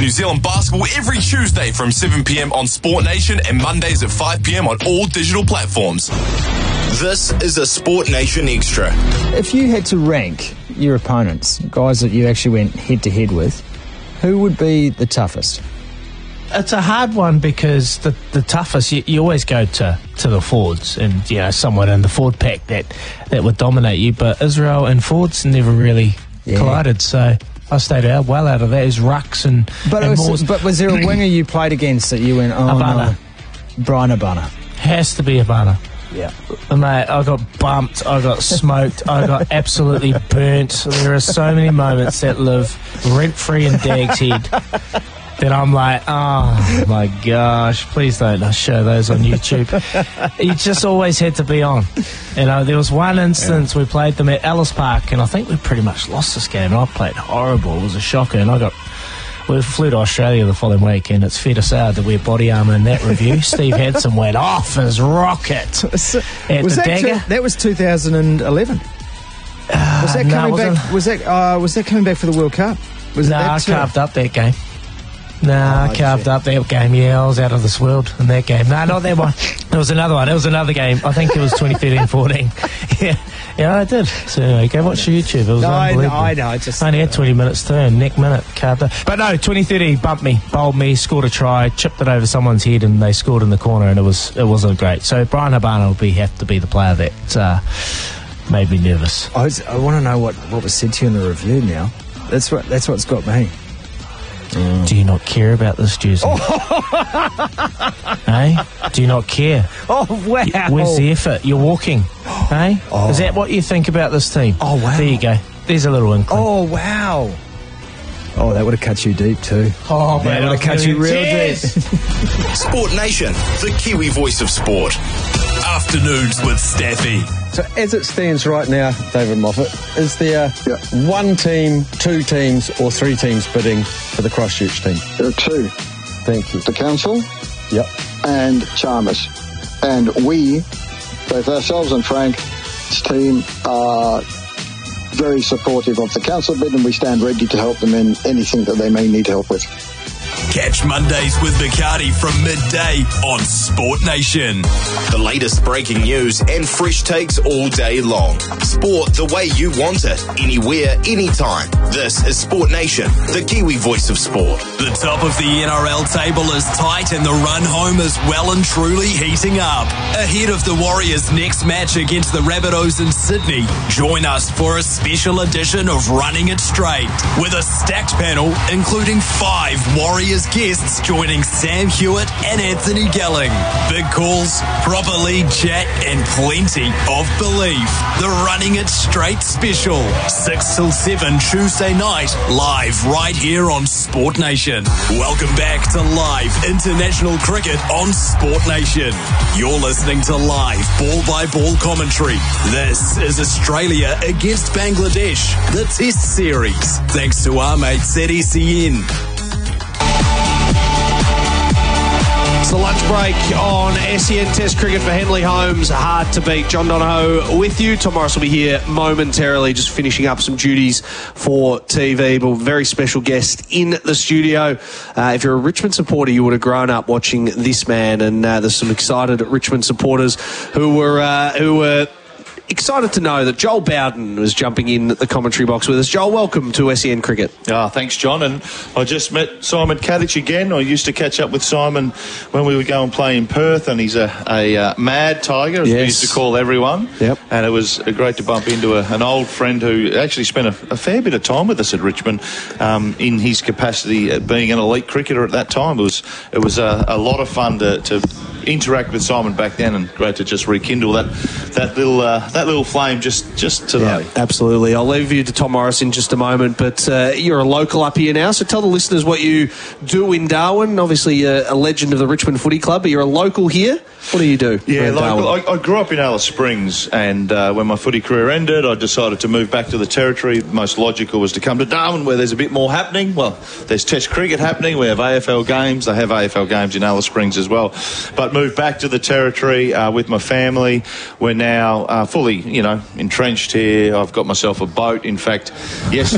New Zealand basketball every Tuesday from 7 p.m. on Sport Nation and Mondays at 5 p.m. on all digital platforms. This is a Sport Nation Extra. If you had to rank your opponents, guys that you actually went head-to-head with, who would be the toughest? It's a hard one because the toughest, you always go to the forwards and, someone in the forward pack that would dominate you, but Israel and forwards never really collided, so I stayed well out of that. It was rucks and Moores. But was there a winger you played against that you went, Abana. No, Brian Abana? Has to be Abana. Yeah. Mate, I got bumped, I got smoked, I got absolutely burnt. There are so many moments that live rent-free in Dag's head that I'm like, oh my gosh, please don't show those on YouTube. You just always had to be on. There was one instance we played them at Ellis Park, and I think we pretty much lost this game, and I played horrible. It was a shocker, and we flew to Australia the following week, and it's fair to say I had to wear body armour in that review. Steve Hansen went off his rocket at the Dagger. That was 2011. Was that coming back? Was that coming back for the World Cup? I carved up that game. I carved up that game. Yeah, I was out of this world in that game. No, not that one. It was another one. It was another game. I think it was 2013-14. Yeah, I did. So anyway, go watch the YouTube. It was unbelievable. I know. I only had 20 minutes to turn. Neck minute, carved up. But no, 2013 bumped me, bowled me, scored a try, chipped it over someone's head, and they scored in the corner, and it wasn't great. So Brian Habana will have to be the player that made me nervous. I want to know what was said to you in the review now. That's what's got me. Do you not care about this jersey? Hey? Do you not care? Oh, wow. Where's the effort? You're walking. Hey? Oh. Is that what you think about this team? Oh, wow. There you go. There's a little inkling. Oh, wow. Oh, that would have cut you deep too. Oh, man. That would have cut you real deep. Sport Nation, the Kiwi voice of sport. Afternoons with Staffy. So as it stands right now, David Moffat, is there one team, two teams or three teams bidding for the Christchurch team? There are two. Thank you. The council and Chalmers. And we, both ourselves and Frank's team, are very supportive of the council bid, and we stand ready to help them in anything that they may need help with. Catch Mondays with Bacardi from midday on Sport Nation. The latest breaking news and fresh takes all day long. Sport the way you want it, anywhere, anytime. This is Sport Nation, the Kiwi voice of sport. The top of the NRL table is tight and the run home is well and truly heating up. Ahead of the Warriors' next match against the Rabbitohs in Sydney, join us for a special edition of Running It Straight with a stacked panel including 5 Warriors guests joining Sam Hewitt and Anthony Gelling. Big calls, proper league chat and plenty of belief. The Running It Straight special, 6 till 7 Tuesday night, live right here on Sport Nation. Welcome back to live international cricket on Sport Nation. You're listening to live ball-by-ball commentary. This is Australia against Bangladesh, the Test Series. Thanks to our mates at SEN. It's the lunch break on SEN Test Cricket for Henley Holmes. Hard to beat. John Donohoe with you. Tom Morris will be here momentarily, just finishing up some duties for TV, but very special guest in the studio. If you're a Richmond supporter, you would have grown up watching this man, and there's some excited Richmond supporters who were excited to know that Joel Bowden was jumping in the commentary box with us. Joel, welcome to SEN Cricket. Thanks, John. And I just met Simon Kadich again. I used to catch up with Simon when we would go and play in Perth, and he's a mad tiger, as we used to call everyone. Yep. And it was great to bump into an old friend who actually spent a fair bit of time with us at Richmond in his capacity at being an elite cricketer at that time. It was a lot of fun to interact with Simon back then, and great to just rekindle that little flame just today. Yeah, absolutely. I'll leave you to Tom Morris in just a moment, but you're a local up here now, so tell the listeners what you do in Darwin. Obviously a legend of the Richmond Footy Club, but you're a local here. What do you do? Yeah, I grew up in Alice Springs, and when my footy career ended, I decided to move back to the Territory. The most logical was to come to Darwin, where there's a bit more happening. Well, there's Test cricket happening. We have AFL games. They have AFL games in Alice Springs as well. But moved back to the Territory with my family. We're now fully, entrenched here. I've got myself a boat. In fact, yesterday